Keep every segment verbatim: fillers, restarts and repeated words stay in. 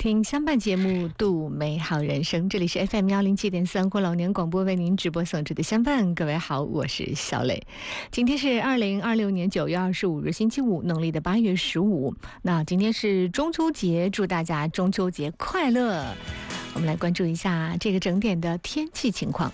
听相伴节目，度美好人生。这里是 F M 幺零七点三或老年广播为您直播送出的相伴。各位好，我是小磊。今天是二零二六年九月二十五日，星期五，农历的八月十五。那今天是中秋节，祝大家中秋节快乐。我们来关注一下这个整点的天气情况。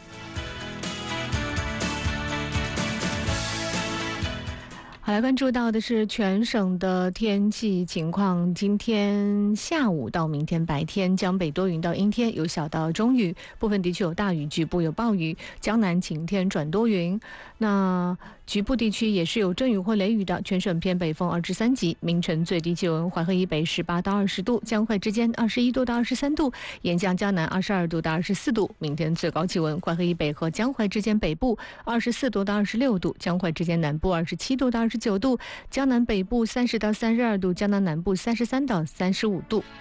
好，来关注到的是全省的天气情况。今天下午到明天白天，江北多云到阴天，有小到中雨，部分地区有大雨，局部有暴雨。江南晴天转多云，那局部地区也是有阵雨或雷雨的。全省偏北风二至三级。明晨最低气温，淮河以北十八到二十度，江淮之间二十一度到二十三度，沿江江南二十二度到二十四度。明天最高气温，淮河以北和江淮之间北部二十四度到二十六度，江淮之间南部二十七度到二十九度，江南北部三十到三十二度，江南南部三十三到三十五度。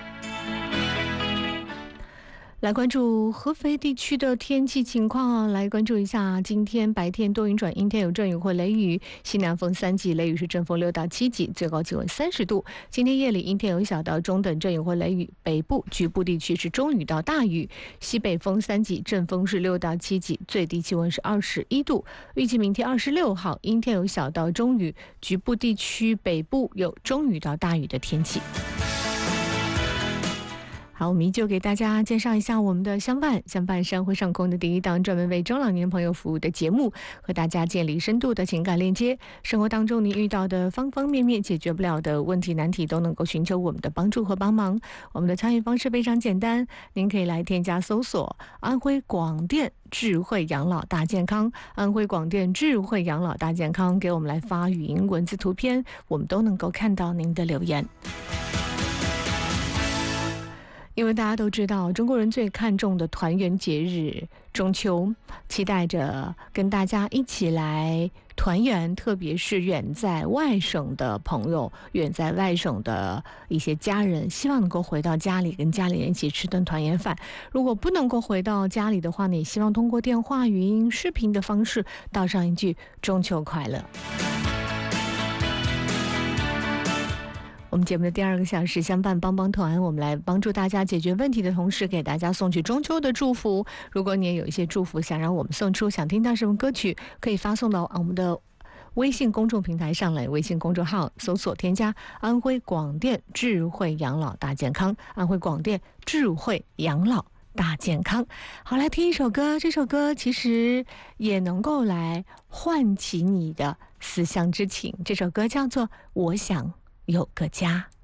来关注合肥地区的天气情况，来关注一下今天白天多云转阴天，有阵雨或雷雨，西南风三级，雷雨是阵风六到七级，最高气温三十度。今天夜里阴天有小到中等阵雨或雷雨，北部局部地区是中雨到大雨，西北风三级，阵风是六到七级，最低气温是二十一度。预计明天二十六号阴天有小到中雨，局部地区北部有中雨到大雨的天气。好，我们依旧给大家介绍一下我们的相伴相伴山会上空的第一档专门为中老年朋友服务的节目，和大家建立深度的情感链接。生活当中你遇到的方方面面解决不了的问题难题，都能够寻求我们的帮助和帮忙。我们的参与方式非常简单，您可以来添加搜索安徽广电智慧养老大健康，安徽广电智慧养老大健康，给我们来发语音、文字、图片，我们都能够看到您的留言。因为大家都知道，中国人最看重的团圆节日中秋，期待着跟大家一起来团圆，特别是远在外省的朋友，远在外省的一些家人，希望能够回到家里，跟家里人一起吃顿团圆饭。如果不能够回到家里的话呢，也希望通过电话、语音、视频的方式道上一句中秋快乐。我们节目的第二个小时相伴帮帮团，我们来帮助大家解决问题的同时，给大家送去中秋的祝福。如果你也有一些祝福想让我们送出，想听到什么歌曲，可以发送到我们的微信公众平台上来，微信公众号搜索添加安徽广电智慧养老大健康，安徽广电智慧养老大健康。好，来听一首歌，这首歌其实也能够来唤起你的思乡之情。这首歌叫做《我想有个家》。